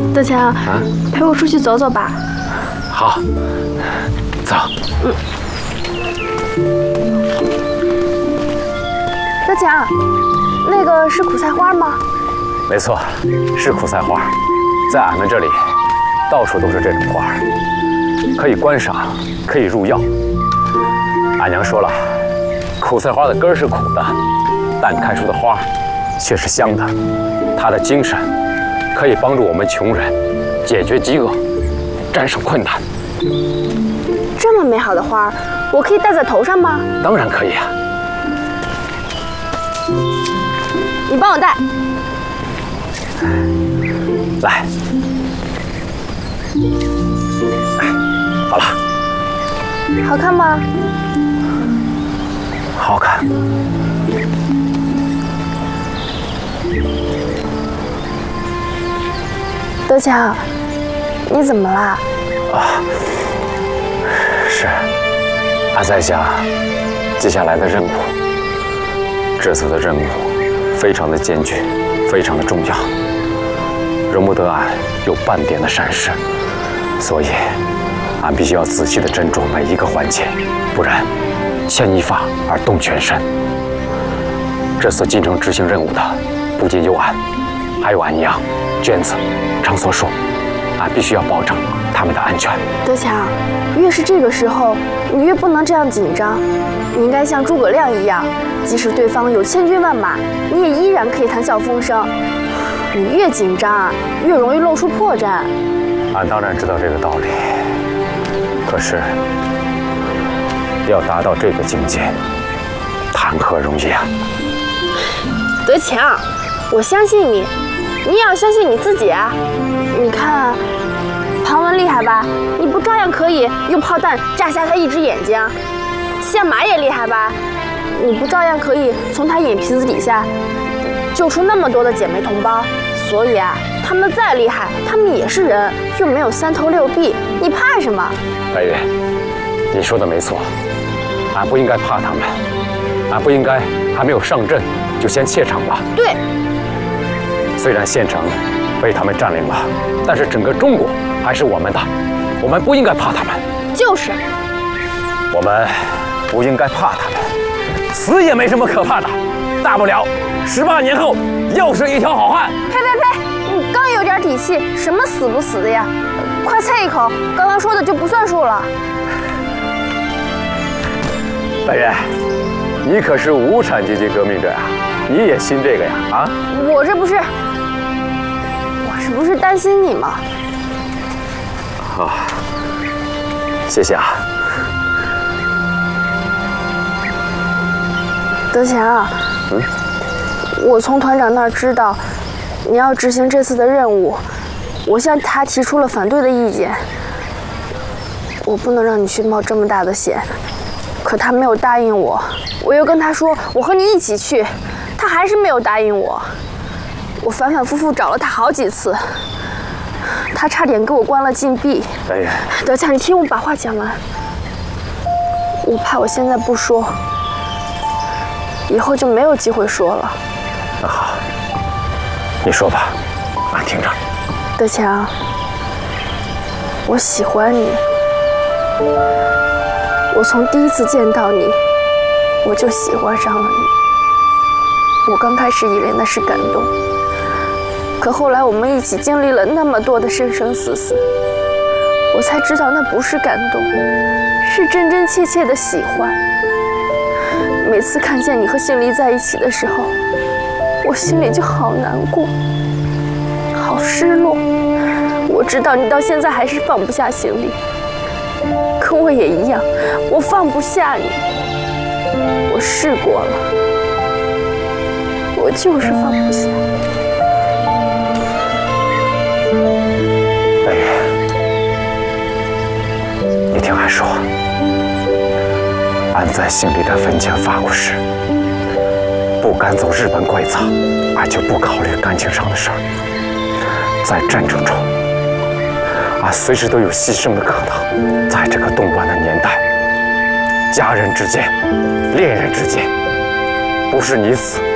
德强，陪我出去走走吧。 好，走。 德强，那个是苦菜花吗？ 没错，是苦菜花，在俺们这里，到处都是这种花，可以观赏，可以入药。俺娘说了，苦菜花的根是苦的，但开出的花却是香的。它的精神可以帮助我们穷人解决饥饿，战胜困难。 这么美好的花，我可以戴在头上吗？ 当然可以啊。 你帮我戴。 来，好了。 好看吗？ 好看。 德强，你怎么了？ 是，俺在想接下来的任务。这次的任务非常的艰巨，非常的重要，容不得俺有半点的闪失，所以俺必须要仔细的斟酌每一个环节，不然牵一发而动全身。这次进城执行任务的不仅有俺，还有俺娘、娟子、常所属，俺必须要保证他们的安全。 德强，越是这个时候，你越不能这样紧张。你应该像诸葛亮一样，即使对方有千军万马，你也依然可以谈笑风生。你越紧张，越容易露出破绽。 俺当然知道这个道理，可是要达到这个境界，谈何容易啊！ 德强，我相信你，你也要相信你自己啊！你看，庞文厉害吧？你不照样可以用炮弹炸瞎他一只眼睛？相马也厉害吧？你不照样可以从他眼皮子底下救出那么多的姐妹同胞？所以啊，他们再厉害，他们也是人，又没有三头六臂，你怕什么？ 白月，你说的没错，俺不应该怕他们，俺不应该还没有上阵就先怯场了。 对。 虽然县城被他们占领了，但是整个中国还是我们的，我们不应该怕他们。 就是。 我们不应该怕他们，死也没什么可怕的，大不了18年后又是一条好汉。 呸！你刚有点底气，什么死不死的呀？快啐一口，刚刚说的就不算数了。 白月，你可是无产阶级革命者呀，你也信这个呀？啊？ 我这不是担心你吗？ 啊，谢谢啊。 德强，我从团长那儿知道，你要执行这次的任务，我向他提出了反对的意见。我不能让你去冒这么大的险，可他没有答应我。我又跟他说我和你一起去，他还是没有答应我。我反反复复找了他好几次，他差点给我关了禁闭。 白月， 德强，你听我把话讲完。我怕我现在不说，以后就没有机会说了。 那好，你说吧，俺听着。 德强，我喜欢你。我从第一次见到你，我就喜欢上了你。我刚开始以为那是感动，可后来我们一起经历了那么多的生生死死，我才知道那不是感动，是真真切切的喜欢。每次看见你和杏离在一起的时候，我心里就好难过，好失落。我知道你到现在还是放不下杏离，可我也一样，我放不下你。我试过了，我就是放不下。 白月，你听俺说，俺在杏离的坟前发过誓，不赶走日本怪杂，俺就不考虑感情上的事儿。在战争中，俺随时都有牺牲的可能。在这个动乱的年代，家人之间、恋人之间，不是你死